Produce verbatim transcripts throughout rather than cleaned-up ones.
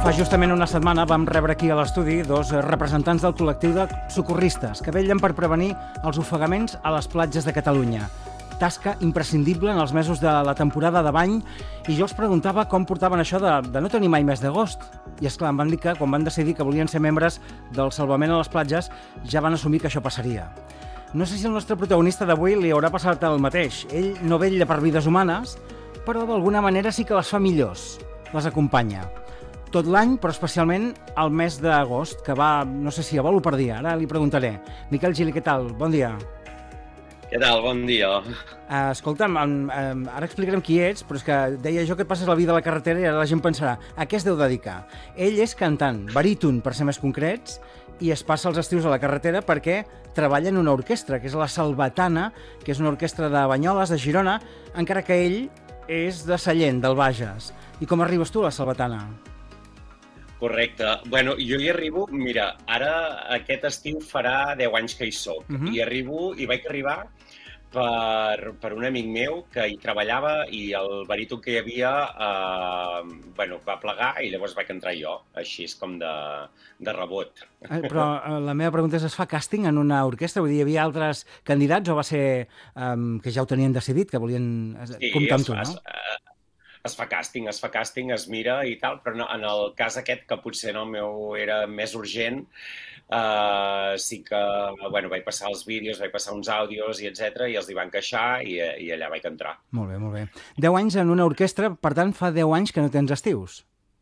Fa justament una setmana vam rebre aquí a l'estudi dos representants del col·lectiu de socorristes que vetllen per prevenir els ofegaments a les platges de Catalunya. Tasca imprescindible en els mesos de la temporada de bany, i jo els preguntava com portaven això de, de no tenir mai mes d'agost. I esclar, em van dir que quan van decidir que volien ser membres del salvament a les platges ja van assumir que això passaria. No sé si el nostre protagonista d'avui li haurà passat el mateix. Ell no vetlla per vides humanes, però d'alguna manera sí que les fa millors, les acompanya. Tot l'any, però especialment al mes d'agost, que va, no sé si a vol o per dia, ara li preguntaré. Miquel Gili, què tal? Bon dia. Què tal? Bon dia. Uh, escolta'm, um, um, ara explicarem qui ets, però és que deia jo que et passes la vida a la carretera i ara la gent pensarà, a què es deu dedicar? Ell és cantant, baríton, per ser més concrets, i es passa els estius a la carretera perquè treballa en una orquestra, que és la Salvatana, que és una orquestra de Banyoles, de Girona, encara que ell és de Sallent, del Bages. I com arribes tu a la Salvatana? Correcte. Bueno, jo hi arribo, mira, ara aquest estiu farà deu anys que hi soc. Uh -huh. I arribo, i vaig arribar per, per un amic meu que hi treballava, i el baríton que hi havia eh, bueno, va plegar, i llavors vaig entrar jo, així és com de, de rebot. Eh, però la meva pregunta és, es fa càsting en una orquestra? Vull dir, hi havia altres candidats o va ser um, que ja ho tenien decidit, que volien sí, comptar amb tu, es, no? Es, es fa càsting, es fa càsting, es mira i tal, però no, en el cas aquest, que potser en el meu era més urgent, Uh, sí que, bueno, vaig passar els vídeos, vaig passar uns àudios i etcètera, i els hi van queixar, i, i allà vaig entrar. Molt bé, molt bé. Deu anys en una orquestra, per tant, fa deu anys que no tens estius.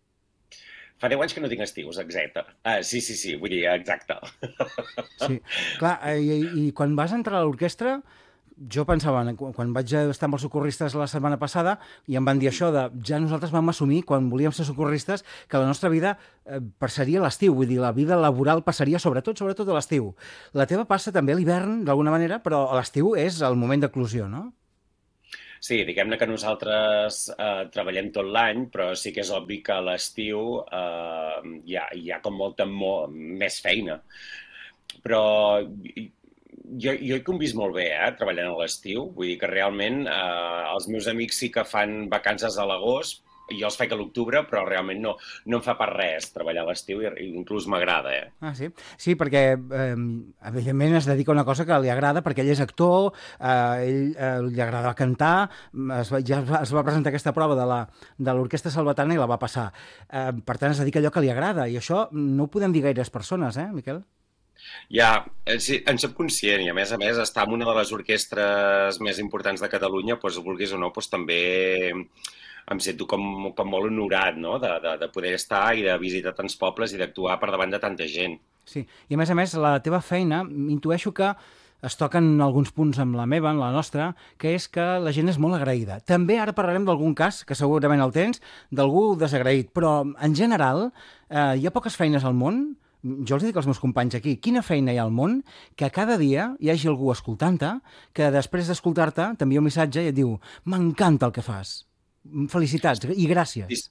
Fa deu anys que no tinc estius, exacte. Uh, sí, sí, sí, vull dir, exacte. Sí, clar, i, i quan vas entrar a l'orquestra, jo pensava, quan vaig estar amb els socorristes la setmana passada, i em van dir això de, ja nosaltres vam assumir, quan volíem ser socorristes, que la nostra vida eh, passaria a l'estiu, vull dir, la vida laboral passaria sobretot, sobretot a l'estiu. La teva passa també a l'hivern, d'alguna manera, però a l'estiu és el moment d'eclosió, no? Sí, diguem-ne que nosaltres eh, treballem tot l'any, però sí que és obvi que a l'estiu eh, hi, ha, hi ha com molta mo més feina. Però jo, jo he convist molt bé, eh, treballant a l'estiu. Vull dir que realment eh, els meus amics sí que fan vacances a l'agost, jo els faig a l'octubre, però realment no, no em fa pas res treballar a l'estiu, i inclús m'agrada, eh? Ah, sí? Sí, perquè eh, evidentment es dedica a una cosa que li agrada, perquè ell és actor, eh, ell eh, li agrada cantar, es va, ja es va, es va presentar aquesta prova de l'Orquestra Salvatana i la va passar. Eh, per tant, es dedica a allò que li agrada, i això no ho podem dir gaires persones, eh, Miquel? Ja, sí, en soc conscient, i a més a més estar en una de les orquestres més importants de Catalunya, doncs, vulguis o no, doncs, també em sento com, com molt honorat, no?, de, de, de poder estar i de visitar tants pobles i d'actuar per davant de tanta gent. Sí, i a més a més la teva feina, intueixo que es toquen alguns punts amb la meva, en la nostra, que és que la gent és molt agraïda. També ara parlarem d'algun cas, que segurament el tens, d'algú desagraït, però en general eh, hi ha poques feines al món. Jo els dic als meus companys aquí, quina feina hi ha al món que cada dia hi hagi algú escoltant-te, que després d'escoltar-te t'envia un missatge i et diu, m'encanta el que fas, felicitats i gràcies.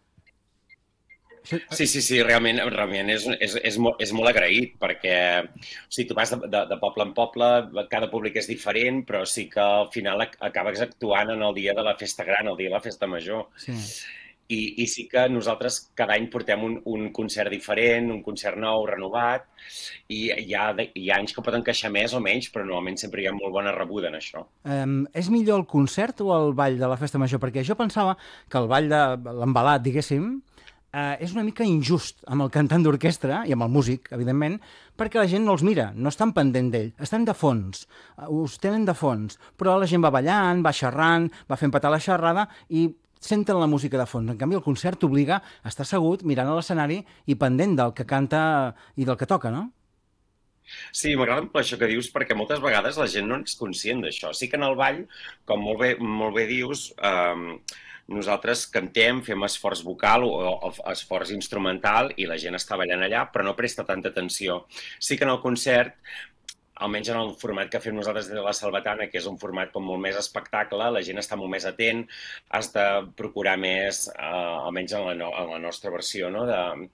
Sí, sí, sí, realment, realment és, és, és, molt, és molt agraït, perquè o sigui, tu vas de, de, de poble en poble, cada públic és diferent, però sí que al final acabes actuant en el dia de la festa gran, el dia de la festa major. Sí. I, i sí que nosaltres cada any portem un, un concert diferent, un concert nou, renovat, i hi ha, hi ha anys que poden queixar més o menys, però normalment sempre hi ha molt bona rebuda en això. Um, és millor el concert o el ball de la festa major? Perquè jo pensava que el ball de l'embalat, diguéssim, uh, és una mica injust amb el cantant d'orquestra i amb el músic, evidentment, perquè la gent no els mira, no estan pendent d'ell, estan de fons, uh, us tenen de fons, però la gent va ballant, va xerrant, va fent petar la xerrada i senten la música de fons. En canvi, el concert t'obliga a estar assegut, mirant a l'escenari i pendent del que canta i del que toca, no? Sí, m'agrada molt això que dius, perquè moltes vegades la gent no és conscient d'això. Sí que en el ball, com molt bé, molt bé dius, eh, nosaltres cantem, fem esforç vocal o, o esforç instrumental i la gent està ballant allà, però no presta tanta atenció. Sí que en el concert, almenys en el format que fem nosaltres des de la Salvatana, que és un format com molt més espectacle, la gent està molt més atent, has de procurar més, eh, almenys en la, no, en la nostra versió, no?, de,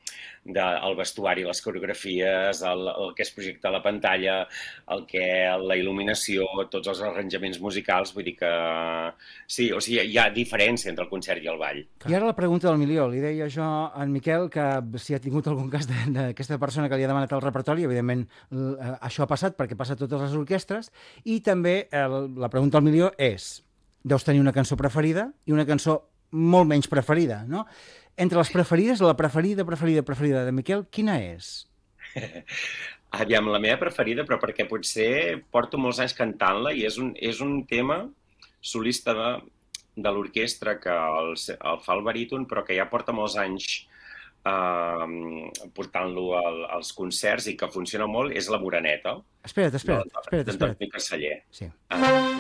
del vestuari, les coreografies, el, el que es projecta a la pantalla, el que, la il·luminació, tots els arranjaments musicals, vull dir que sí, o sigui, hi ha diferència entre el concert i el ball. I ara la pregunta del milió. Li deia jo a en Miquel que si ha tingut algun cas d'aquesta persona que li ha demanat el repertori, evidentment això ha passat perquè passa a totes les orquestres, i també la pregunta del milió és, deus tenir una cançó preferida i una cançó molt menys preferida, no? Entre les preferides, la preferida, preferida, preferida de Miquel, quina és? Aviam, la meva preferida, però perquè potser porto molts anys cantant-la i és un, és un tema solista de, de l'orquestra que el, el fa el baríton, però que ja porta molts anys eh, portant-lo al, als concerts i que funciona molt, és la Moreneta. Espera't, espera't, espera't. D'Antoni Carceller. Sí. Ah.